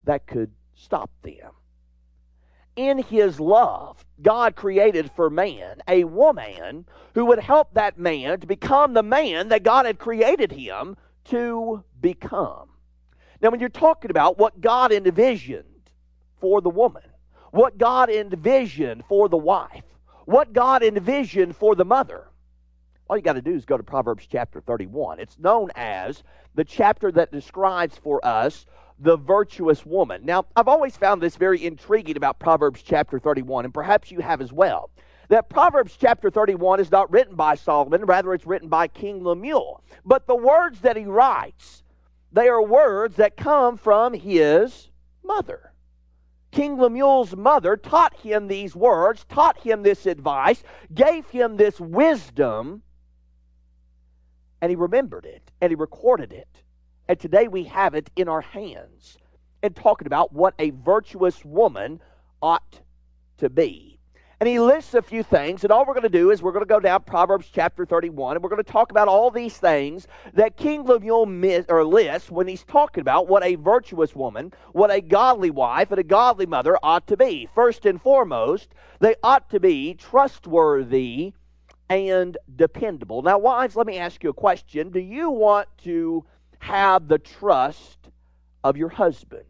that could stop them. In His love, God created for man a woman who would help that man to become the man that God had created him to become. Now, when you're talking about what God envisioned for the woman, what God envisioned for the wife, what God envisioned for the mother, all you got to do is go to Proverbs chapter 31. It's known as the chapter that describes for us the virtuous woman. Now, I've always found this very intriguing about Proverbs chapter 31, and perhaps you have as well, that Proverbs chapter 31 is not written by Solomon, rather it's written by King Lemuel. But the words that he writes, they are words that come from his mother. King Lemuel's mother taught him these words, taught him this advice, gave him this wisdom, and he remembered it, and he recorded it. And today we have it in our hands and talking about what a virtuous woman ought to be. And he lists a few things, and all we're going to do is we're going to go down Proverbs chapter 31, and we're going to talk about all these things that King Lemuel lists when he's talking about what a virtuous woman, what a godly wife, and a godly mother ought to be. First and foremost, they ought to be trustworthy and dependable. Now, wives, let me ask you a question. Do you want to have the trust of your husband?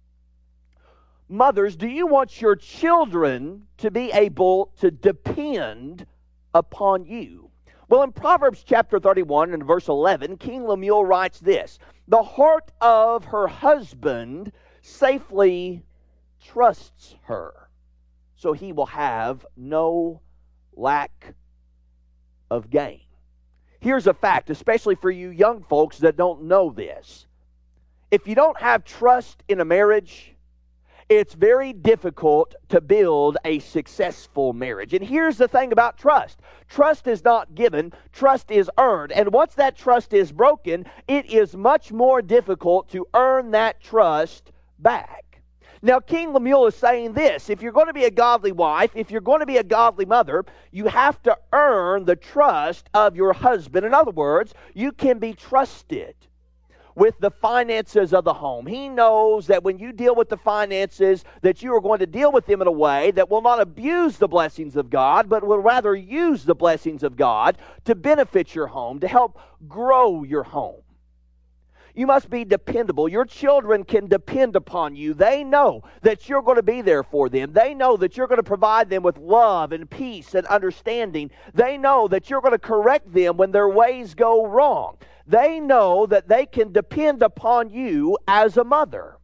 Mothers, do you want your children to be able to depend upon you? Well, in Proverbs chapter 31 and verse 11, King Lemuel writes this: the heart of her husband safely trusts her, so he will have no lack of gain. Here's a fact, especially for you young folks that don't know this. If you don't have trust in a marriage, it's very difficult to build a successful marriage. And here's the thing about trust. Trust is not given, trust is earned. And once that trust is broken, it is much more difficult to earn that trust back. Now, King Lemuel is saying this: if you're going to be a godly wife, if you're going to be a godly mother, you have to earn the trust of your husband. In other words, you can be trusted with the finances of the home. He knows that when you deal with the finances, that you are going to deal with them in a way that will not abuse the blessings of God, but will rather use the blessings of God to benefit your home, to help grow your home. You must be dependable. Your children can depend upon you. They know that you're going to be there for them. They know that you're going to provide them with love and peace and understanding. They know that you're going to correct them when their ways go wrong. They know that they can depend upon you as a mother.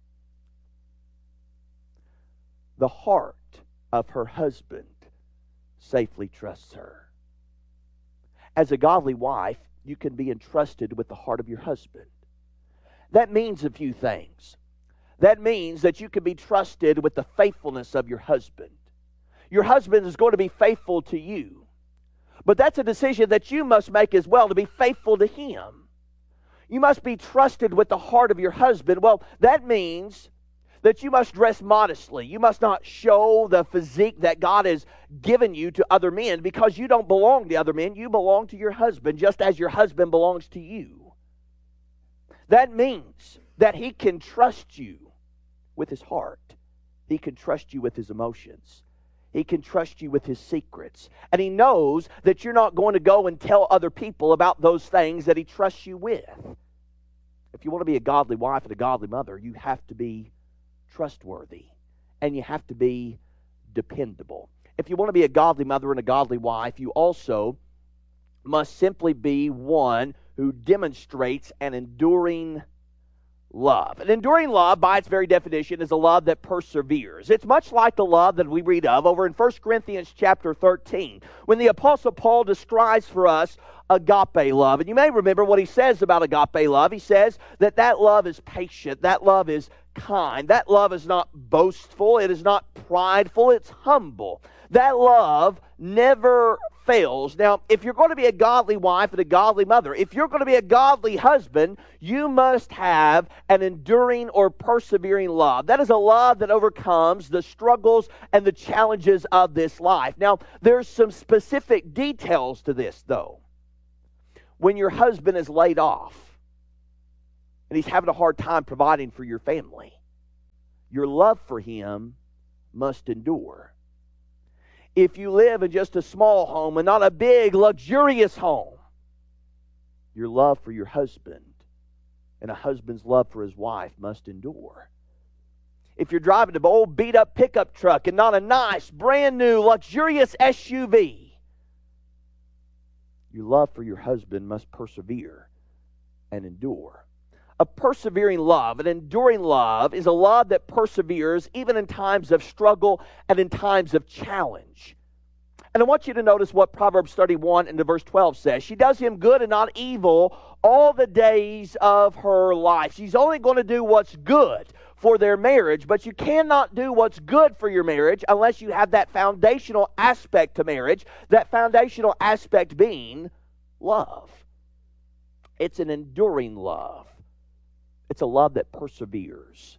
The heart of her husband safely trusts her. As a godly wife, you can be entrusted with the heart of your husband. That means a few things. That means that you can be trusted with the faithfulness of your husband. Your husband is going to be faithful to you. But that's a decision that you must make as well, to be faithful to him. You must be trusted with the heart of your husband. Well, that means that you must dress modestly. You must not show the physique that God has given you to other men, because you don't belong to other men. You belong to your husband, just as your husband belongs to you. That means that he can trust you with his heart. He can trust you with his emotions. He can trust you with his secrets. And he knows that you're not going to go and tell other people about those things that he trusts you with. If you want to be a godly wife and a godly mother, you have to be trustworthy, and you have to be dependable. If you want to be a godly mother and a godly wife, you also must simply be one who demonstrates an enduring love. An enduring love, by its very definition, is a love that perseveres. It's much like the love that we read of over in 1 Corinthians chapter 13, when the Apostle Paul describes for us agape love. And you may remember what he says about agape love. He says that that love is patient, that love is kind, that love is not boastful, it is not prideful, it's humble. That love never fails. Now, if you're going to be a godly wife and a godly mother, if you're going to be a godly husband, you must have an enduring or persevering love. That is a love that overcomes the struggles and the challenges of this life. Now, there's some specific details to this, though. When your husband is laid off and he's having a hard time providing for your family, your love for Him must endure. If you live in just a small home and not a big, luxurious home, your love for your husband and a husband's love for his wife must endure. If you're driving an old beat-up pickup truck and not a nice, brand new, luxurious SUV, your love for your husband must persevere and endure. A persevering love, an enduring love, is a love that perseveres even in times of struggle and in times of challenge. And I want you to notice what Proverbs 31 and verse 12 says. She does him good and not evil all the days of her life. She's only going to do what's good for their marriage, but you cannot do what's good for your marriage unless you have that foundational aspect to marriage, that foundational aspect being love. It's an enduring love. It's a love that perseveres.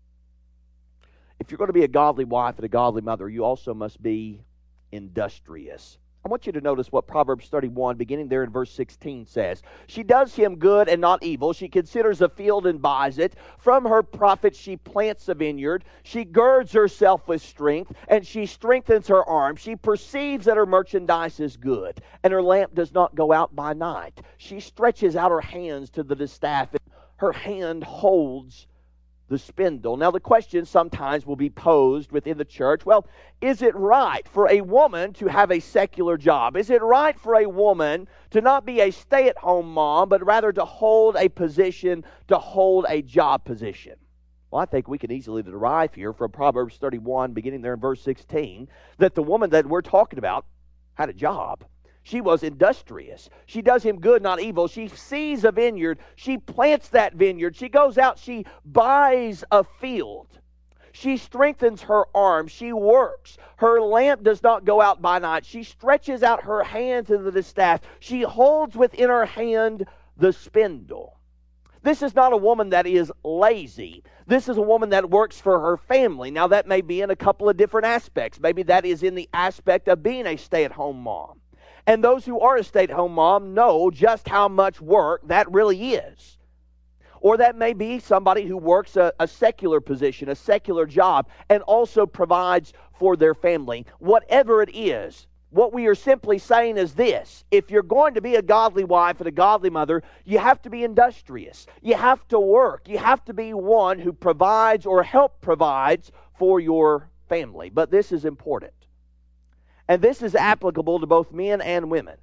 If you're going to be a godly wife and a godly mother, you also must be industrious. I want you to notice what Proverbs 31, beginning there in verse 16, says. She does him good and not evil. She considers a field and buys it. From her profits she plants a vineyard. She girds herself with strength, and she strengthens her arm. She perceives that her merchandise is good, and her lamp does not go out by night. She stretches out her hands to the distaff, and her hand holds the spindle. Now, the question sometimes will be posed within the church, well, is it right for a woman to have a secular job? Is it right for a woman to not be a stay-at-home mom, but rather to hold a position, to hold a job position? Well, I think we can easily derive here from Proverbs 31, beginning there in verse 16, that the woman that we're talking about had a job. She was industrious. She does him good, not evil. She sees a vineyard. She plants that vineyard. She goes out. She buys a field. She strengthens her arm. She works. Her lamp does not go out by night. She stretches out her hand to the distaff. She holds within her hand the spindle. This is not a woman that is lazy. This is a woman that works for her family. Now, that may be in a couple of different aspects. Maybe that is in the aspect of being a stay-at-home mom. And those who are a stay-at-home mom know just how much work that really is. Or that may be somebody who works a secular position, a secular job, and also provides for their family. Whatever it is, what we are simply saying is this: if you're going to be a godly wife and a godly mother, you have to be industrious. You have to work. You have to be one who provides or help provides for your family. But this is important. And this is applicable to both men and women.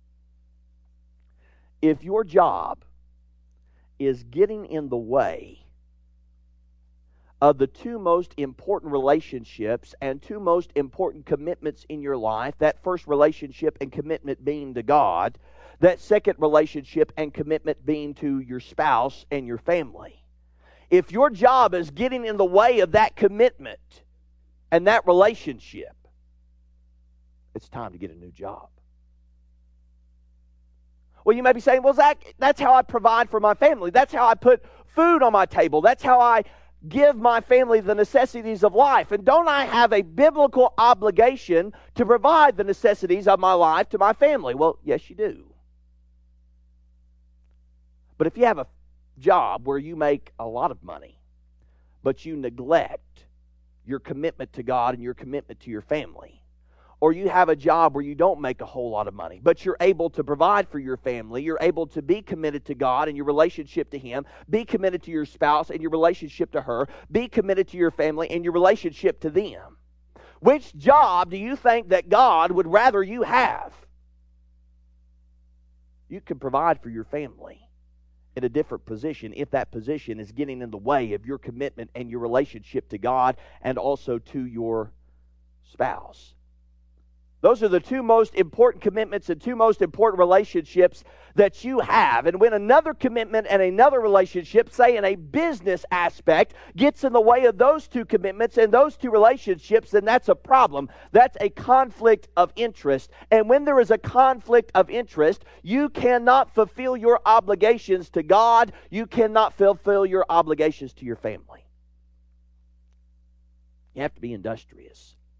If your job is getting in the way of the two most important relationships and two most important commitments in your life, that first relationship and commitment being to God, that second relationship and commitment being to your spouse and your family. If your job is getting in the way of that commitment and that relationship, it's time to get a new job. Well, you may be saying, well, Zach, that's how I provide for my family. That's how I put food on my table. That's how I give my family the necessities of life. And don't I have a biblical obligation to provide the necessities of my life to my family? Well, yes, you do. But if you have a job where you make a lot of money, but you neglect your commitment to God and your commitment to your family, or you have a job where you don't make a whole lot of money, but you're able to provide for your family, you're able to be committed to God and your relationship to Him, be committed to your spouse and your relationship to her, be committed to your family and your relationship to them. Which job do you think that God would rather you have? You can provide for your family in a different position if that position is getting in the way of your commitment and your relationship to God and also to your spouse. Those are the two most important commitments and two most important relationships that you have. And when another commitment and another relationship, say in a business aspect, gets in the way of those two commitments and those two relationships, then that's a problem. That's a conflict of interest. And when there is a conflict of interest, you cannot fulfill your obligations to God. You cannot fulfill your obligations to your family. You have to be industrious.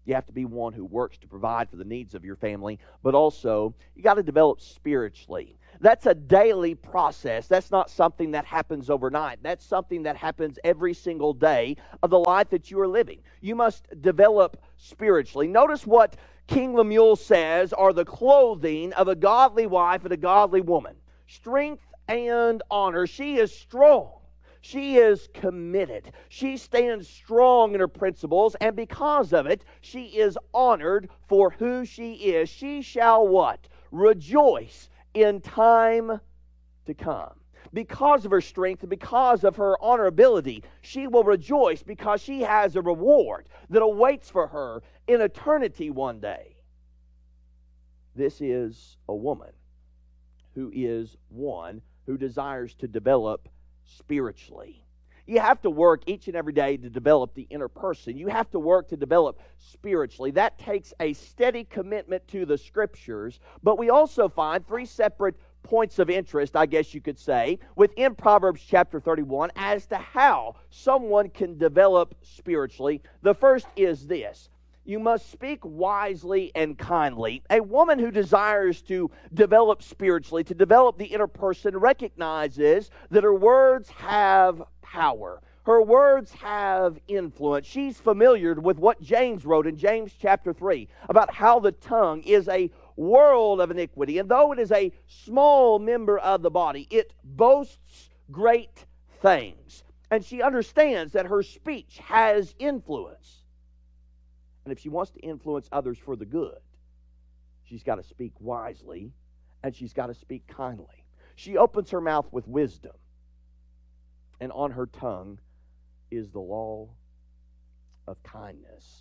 You have to be one who works to provide for the needs of your family, but also you got to develop spiritually. That's a daily process. That's not something that happens overnight. That's something that happens every single day of the life that you are living. You must develop spiritually. Notice what King Lemuel says are the clothing of a godly wife and a godly woman. Strength and honor. She is strong. She is committed. She stands strong in her principles, and because of it, she is honored for who she is. She shall what? Rejoice in time to come. Because of her strength and because of her honorability, she will rejoice because she has a reward that awaits for her in eternity one day. This is a woman who is one who desires to develop spiritually. You have to work each and every day to develop the inner person. You have to work to develop spiritually. That takes a steady commitment to the Scriptures, but we also find three separate points of interest, I guess you could say, within Proverbs chapter 31 as to how someone can develop spiritually. The first is this: you must speak wisely and kindly. A woman who desires to develop spiritually, to develop the inner person, recognizes that her words have power. Her words have influence. She's familiar with what James wrote in James chapter 3 about how the tongue is a world of iniquity. And though it is a small member of the body, it boasts great things. And she understands that her speech has influence. And if she wants to influence others for the good, she's got to speak wisely and she's got to speak kindly. She opens her mouth with wisdom, and on her tongue is the law of kindness.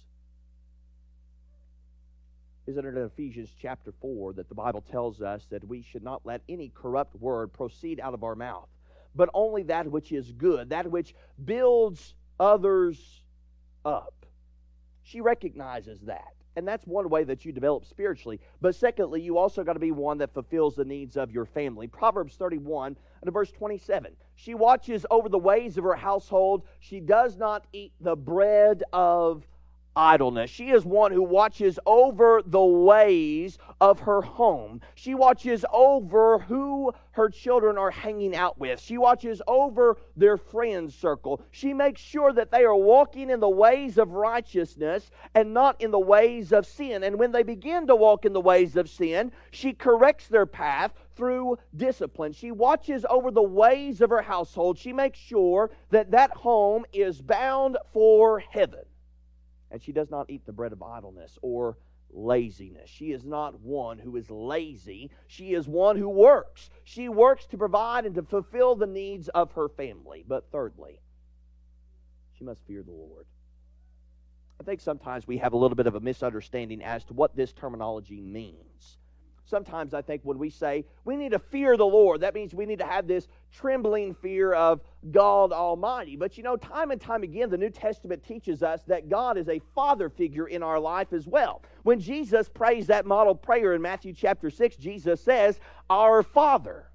Isn't it in Ephesians chapter 4 that the Bible tells us that we should not let any corrupt word proceed out of our mouth, but only that which is good, that which builds others up? She recognizes that. And that's one way that you develop spiritually. But secondly, you also got to be one that fulfills the needs of your family. Proverbs 31 and verse 27. She watches over the ways of her household. She does not eat the bread of idleness. She is one who watches over the ways of her home. She watches over who her children are hanging out with. She watches over their friend circle. She makes sure that they are walking in the ways of righteousness and not in the ways of sin. And when they begin to walk in the ways of sin, she corrects their path through discipline. She watches over the ways of her household. She makes sure that that home is bound for heaven. And she does not eat the bread of idleness or laziness. She is not one who is lazy. She is one who works. She works to provide and to fulfill the needs of her family. But thirdly, she must fear the Lord. I think sometimes we have a little bit of a misunderstanding as to what this terminology means. Sometimes I think when we say we need to fear the Lord, that means we need to have this trembling fear of God Almighty. But you know, time and time again, the New Testament teaches us that God is a father figure in our life as well. When Jesus prays that model prayer in Matthew chapter 6, Jesus says, our Father,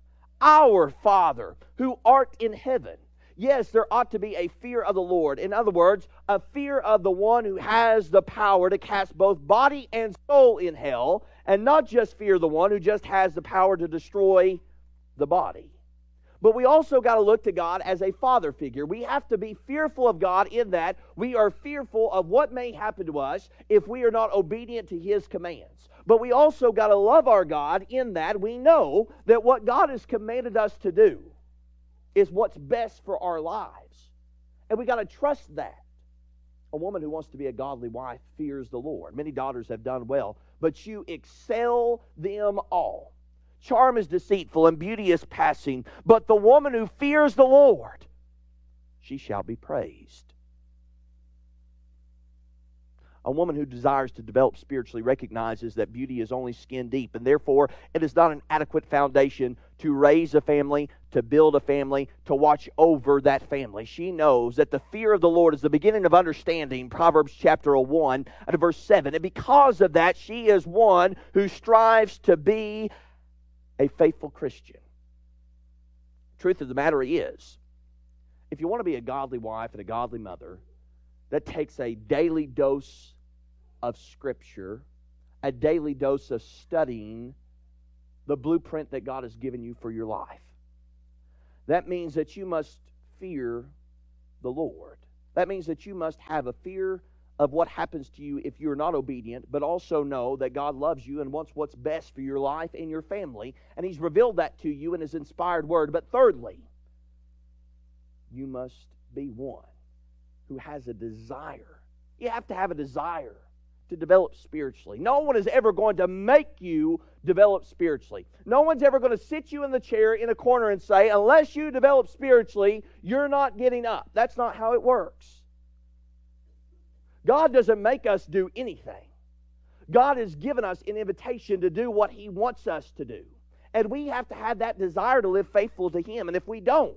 who art in heaven. Yes, there ought to be a fear of the Lord. In other words, a fear of the one who has the power to cast both body and soul in hell, and not just fear the one who just has the power to destroy the body. But we also got to look to God as a father figure. We have to be fearful of God in that we are fearful of what may happen to us if we are not obedient to His commands. But we also got to love our God in that we know that what God has commanded us to do is what's best for our lives. And we got to trust that. A woman who wants to be a godly wife fears the Lord. Many daughters have done well, but you excel them all. Charm is deceitful and beauty is passing, but the woman who fears the Lord, she shall be praised. A woman who desires to develop spiritually recognizes that beauty is only skin deep, and therefore it is not an adequate foundation to raise a family, to build a family, to watch over that family. She knows that the fear of the Lord is the beginning of understanding, Proverbs chapter 1 and verse 7. And because of that, she is one who strives to be a faithful Christian. Truth of the matter is, if you want to be a godly wife and a godly mother, that takes a daily dose of Scripture, a daily dose of studying the blueprint that God has given you for your life. That means that you must fear the Lord. That means that you must have a fear of what happens to you if you're not obedient, but also know that God loves you and wants what's best for your life and your family, and He's revealed that to you in His inspired Word. But thirdly, you must be one who has a desire. You have to have a desire to develop spiritually. No one is ever going to make you develop spiritually. No one's ever going to sit you in the chair in a corner and say, unless you develop spiritually, you're not getting up. That's not how it works. God doesn't make us do anything. God has given us an invitation to do what He wants us to do. And we have to have that desire to live faithful to Him. And if we don't,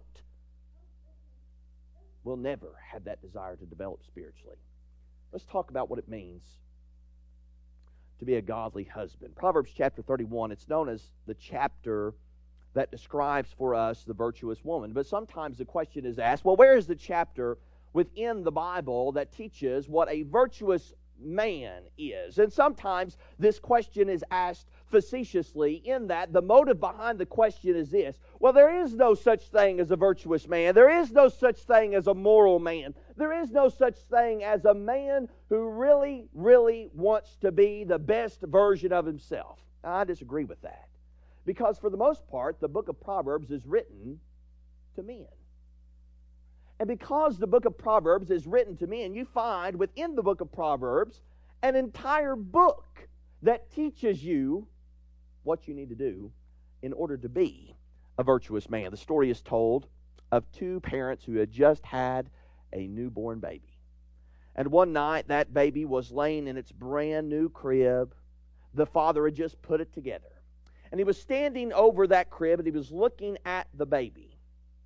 we'll never have that desire to develop spiritually. Let's talk about what it means to be a godly husband. Proverbs chapter 31, it's known as the chapter that describes for us the virtuous woman. But sometimes the question is asked, well, where is the chapter within the Bible that teaches what a virtuous man is? And sometimes this question is asked facetiously, in that the motive behind the question is this: well, there is no such thing as a virtuous man. There is no such thing as a moral man. There is no such thing as a man who really, really wants to be the best version of himself. Now, I disagree with that, because for the most part, the book of Proverbs is written to men. And because the book of Proverbs is written to men, you find within the book of Proverbs an entire book that teaches you what you need to do in order to be a virtuous man. The story is told of two parents who had just had a newborn baby. And one night, that baby was laying in its brand new crib. The father had just put it together. And he was standing over that crib, and he was looking at the baby.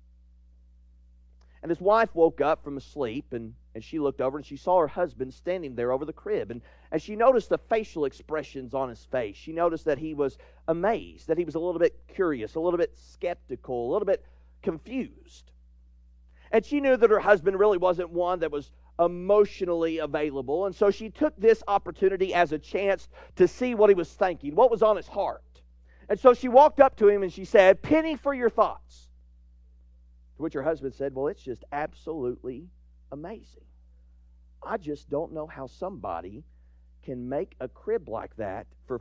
And his wife woke up from sleep, and she looked over, and she saw her husband standing there over the crib. And as she noticed the facial expressions on his face, she noticed that he was amazed, that he was a little bit curious, a little bit skeptical, a little bit confused. And she knew that her husband really wasn't one that was emotionally available. And so she took this opportunity as a chance to see what he was thinking, what was on his heart. And so she walked up to him and she said, "Penny for your thoughts." To which her husband said, "Well, it's just absolutely amazing. I just don't know how somebody can make a crib like that for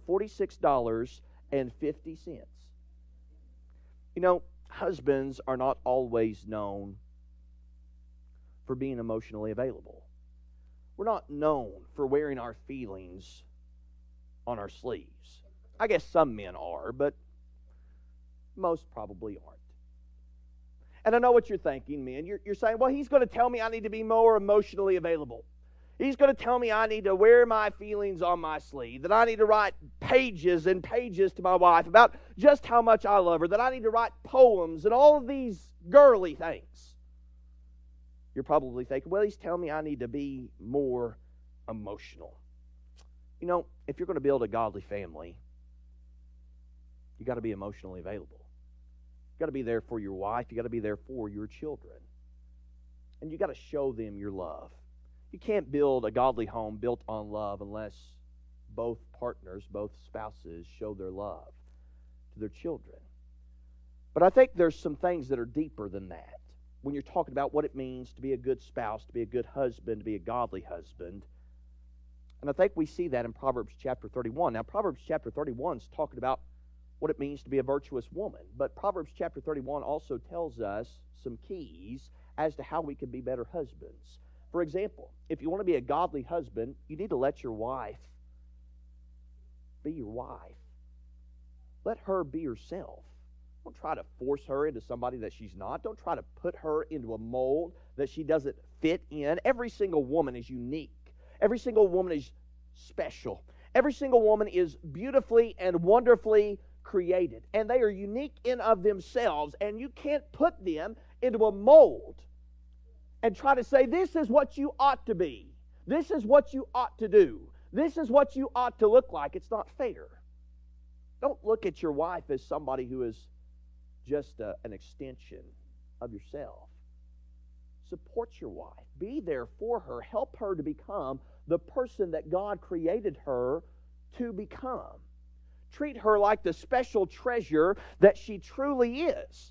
$46.50. You know, husbands are not always known for being emotionally available. We're not known for wearing our feelings on our sleeves. I guess some men are, but most probably aren't. And I know what you're thinking, men. You're saying, well, he's going to tell me I need to be more emotionally available. He's going to tell me I need to wear my feelings on my sleeve, that I need to write pages and pages to my wife about just how much I love her, that I need to write poems and all of these girly things. You're probably thinking, well, he's telling me I need to be more emotional. You know, if you're going to build a godly family, you got to be emotionally available. You got to be there for your wife. You got to be there for your children. And you got to show them your love. You can't build a godly home built on love unless both partners, both spouses, show their love to their children. But I think there's some things that are deeper than that. When you're talking about what it means to be a good spouse, to be a good husband, to be a godly husband. And I think we see that in Proverbs chapter 31. Now, Proverbs chapter 31 is talking about what it means to be a virtuous woman. But Proverbs chapter 31 also tells us some keys as to how we can be better husbands. For example, if you want to be a godly husband, you need to let your wife be your wife. Let her be herself. Don't try to force her into somebody that she's not. Don't try to put her into a mold that she doesn't fit in. Every single woman is unique. Every single woman is special. Every single woman is beautifully and wonderfully created. And they are unique in of themselves. And you can't put them into a mold and try to say, this is what you ought to be. This is what you ought to do. This is what you ought to look like. It's not fair. Don't look at your wife as somebody who is just an extension of yourself. Support your wife. Be there for her. Help her to become the person that God created her to become. Treat her like the special treasure that she truly is.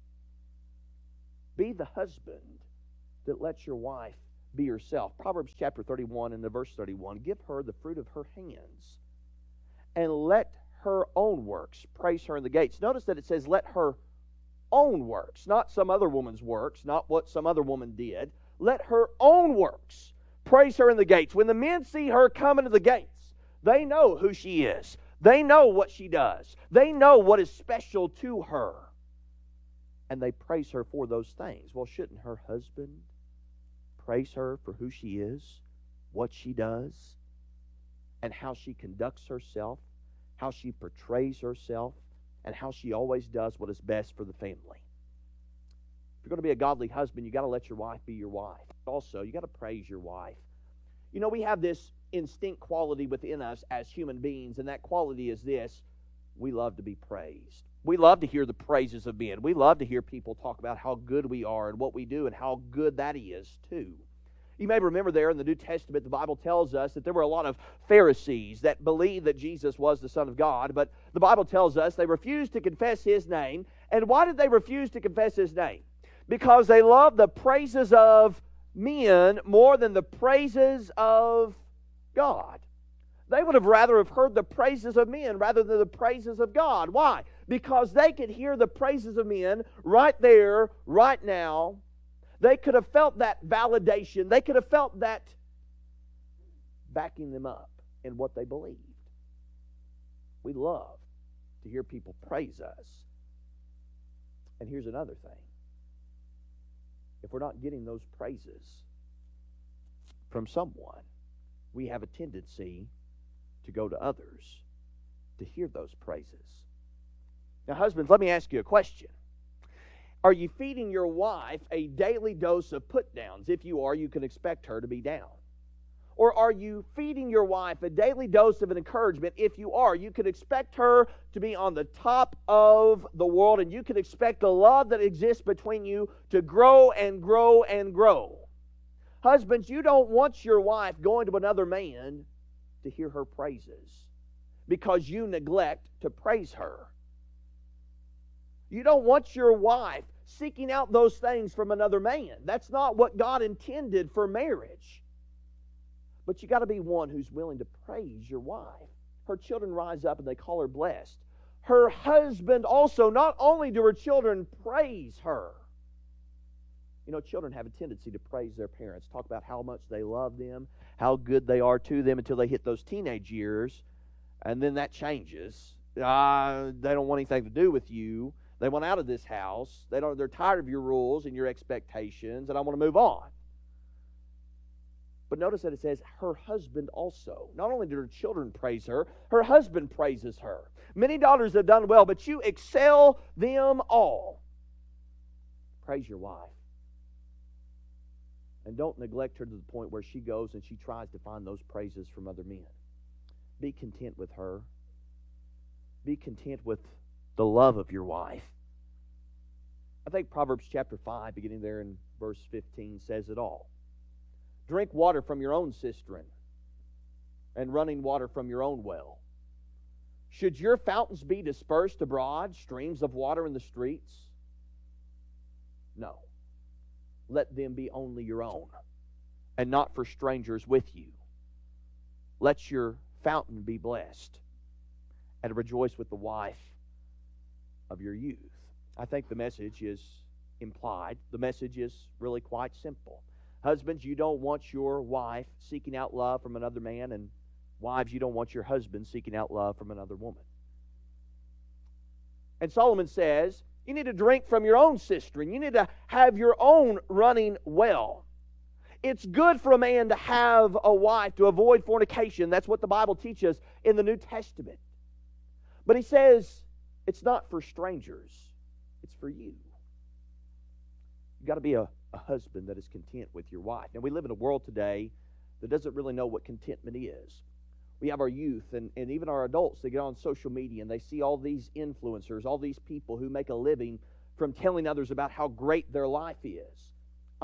Be the husband that lets your wife be herself. Proverbs chapter 31 and the verse 31. Give her the fruit of her hands, and let her own works praise her in the gates. Notice that it says, let her own works, not some other woman's works, not what some other woman did. Let her own works praise her in the gates. When the men see her come into the gates, they know who she is. They know what she does. They know what is special to her. And they praise her for those things. Well, shouldn't her husband praise her for who she is, what she does, and how she conducts herself, how she portrays herself, and how she always does what is best for the family? If you're going to be a godly husband, you've got to let your wife be your wife. Also, you've got to praise your wife. You know, we have this instinct quality within us as human beings, and that quality is this: we love to be praised. We love to hear the praises of men. We love to hear people talk about how good we are and what we do and how good that is too. You may remember there in the New Testament, the Bible tells us that there were a lot of Pharisees that believed that Jesus was the Son of God, but the Bible tells us they refused to confess His name. And why did they refuse to confess His name? Because they loved the praises of men more than the praises of God. They would have rather have heard the praises of men rather than the praises of God. Why? Because they could hear the praises of men right there, right now. They could have felt that validation. They could have felt that backing them up in what they believed. We love to hear people praise us. And here's another thing. If we're not getting those praises from someone, we have a tendency to go to others to hear those praises. Now, husbands, let me ask you a question. Are you feeding your wife a daily dose of put-downs? If you are, you can expect her to be down. Or are you feeding your wife a daily dose of an encouragement? If you are, you can expect her to be on the top of the world, and you can expect the love that exists between you to grow and grow and grow. Husbands, you don't want your wife going to another man to hear her praises because you neglect to praise her. You don't want your wife seeking out those things from another man. That's not what God intended for marriage. But you got to be one who's willing to praise your wife. Her children rise up and they call her blessed. Her husband also, not only do her children praise her. You know, children have a tendency to praise their parents, talk about how much they love them, how good they are to them until they hit those teenage years, and then that changes. They don't want anything to do with you. They want out of this house. They're tired of your rules and your expectations, and I want to move on. But notice that it says her husband also. Not only did her children praise her, her husband praises her. Many daughters have done well, but you excel them all. Praise your wife. And don't neglect her to the point where she goes and she tries to find those praises from other men. Be content with her. Be content with the love of your wife. I think Proverbs chapter 5, beginning there in verse 15, says it all. Drink water from your own cistern and running water from your own well. Should your fountains be dispersed abroad, streams of water in the streets? No. Let them be only your own, and not for strangers with you. Let your fountain be blessed, and rejoice with the wife of your youth. I think the message is implied. The message is really quite simple. Husbands, you don't want your wife seeking out love from another man, and wives, you don't want your husband seeking out love from another woman. And Solomon says, you need to drink from your own cistern. You need to have your own running well. It's good for a man to have a wife, to avoid fornication. That's what the Bible teaches in the New Testament. But he says, it's not for strangers. It's for you. You've got to be a husband that is content with your wife. Now, we live in a world today that doesn't really know what contentment is. We have our youth and even our adults. They get on social media and they see all these influencers, all these people who make a living from telling others about how great their life is.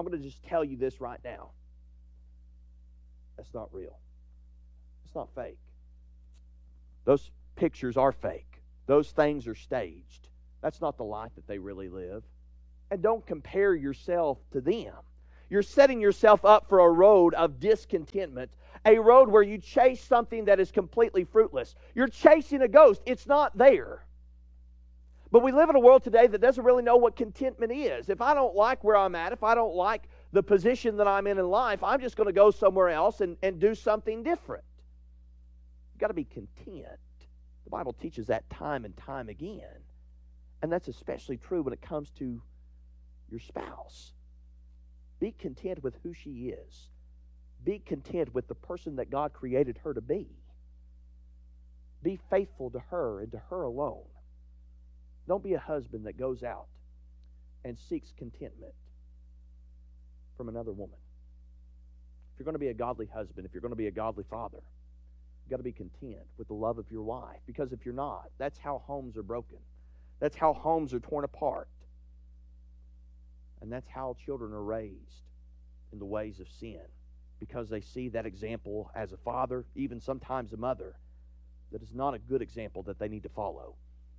I'm going to just tell you this right now. That's not real. It's not fake. Those pictures are fake. Those things are staged. That's not the life that they really live. And don't compare yourself to them. You're setting yourself up for a road of discontentment, a road where you chase something that is completely fruitless. You're chasing a ghost. It's not there. But we live in a world today that doesn't really know what contentment is. If I don't like where I'm at, if I don't like the position that I'm in life, I'm just going to go somewhere else and do something different. You've got to be content. The Bible teaches that time and time again. And that's especially true when it comes to your spouse. Be content with who she is. Be content with the person that God created her to be. Be faithful to her and to her alone. Don't be a husband that goes out and seeks contentment from another woman. If you're going to be a godly husband, if you're going to be a godly father, you've got to be content with the love of your wife. Because if you're not, that's how homes are broken. That's how homes are torn apart. And that's how children are raised in the ways of sin. Because they see that example as a father, even sometimes a mother, that is not a good example that they need to follow.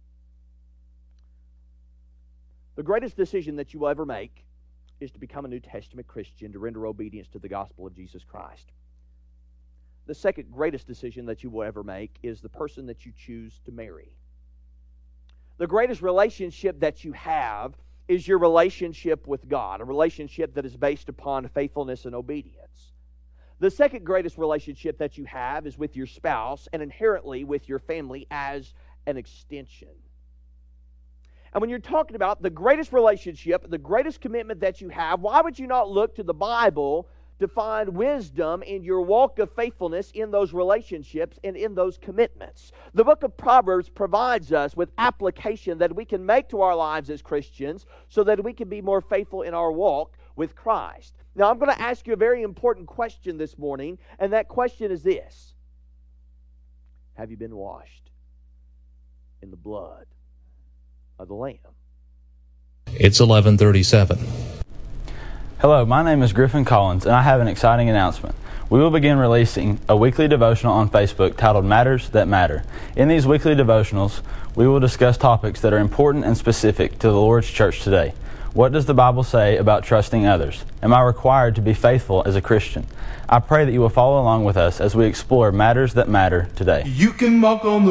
The greatest decision that you will ever make is to become a New Testament Christian, to render obedience to the gospel of Jesus Christ. The second greatest decision that you will ever make is the person that you choose to marry. The greatest relationship that you have is your relationship with God, a relationship that is based upon faithfulness and obedience. The second greatest relationship that you have is with your spouse and inherently with your family as an extension. And when you're talking about the greatest relationship, the greatest commitment that you have, why would you not look to the Bible to find wisdom in your walk of faithfulness in those relationships and in those commitments? The book of Proverbs provides us with application that we can make to our lives as Christians so that we can be more faithful in our walk with Christ. Now, I'm going to ask you a very important question this morning, and that question is this: have you been washed in the blood of the Lamb? It's 11:37. Hello, my name is Griffin Collins, and I have an exciting announcement. We will begin releasing a weekly devotional on Facebook titled Matters That Matter. In these weekly devotionals, we will discuss topics that are important and specific to the Lord's church today. What does the Bible say about trusting others? Am I required to be faithful as a Christian? I pray that you will follow along with us as we explore matters that matter today. You can walk on the